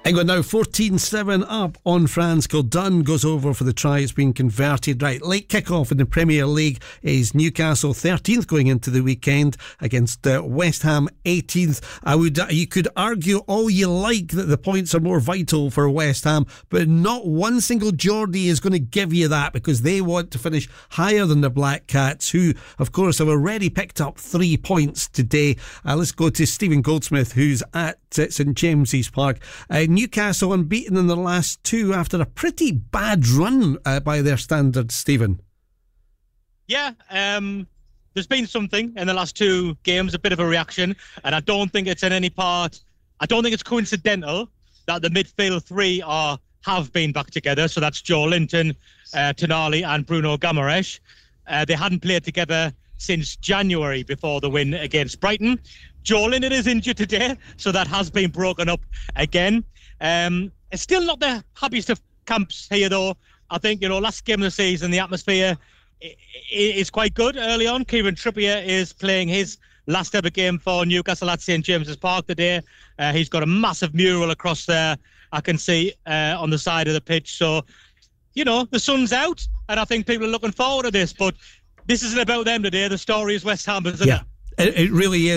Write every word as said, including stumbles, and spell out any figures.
England now fourteen seven up on France. Gordon goes over for the try. It's been converted. Right, late kick-off in the Premier League is Newcastle thirteenth going into the weekend against uh, West Ham eighteenth. I would, uh, you could argue all you like that the points are more vital for West Ham, but not one single Geordie is going to give you that, because they want to finish higher than the Black Cats, who, of course, have already picked up three points today. Uh, let's go to Stephen Goldsmith, who's at uh, St James's Park. Uh, Newcastle unbeaten in the last two after a pretty bad run uh, by their standards, Stephen. Yeah, um, there's been something in the last two games, a bit of a reaction, and I don't think it's in any part, I don't think it's coincidental that the midfield three are have been back together. So that's Joe Linton, uh, Tonali and Bruno Guimaraes. Uh, they hadn't played together since January before the win against Brighton. Joe Linton is injured today, so that has been broken up again. Um, it's still not the happiest of camps here, though. I think, you know, last game of the season, the atmosphere is quite good early on. Kieran Trippier is playing his last ever game for Newcastle at St James's Park today. Uh, he's got a massive mural across there, I can see, uh, on the side of the pitch. So, you know, the sun's out, and I think people are looking forward to this. But this isn't about them today. The story is West Ham, isn't yeah. it? It really is.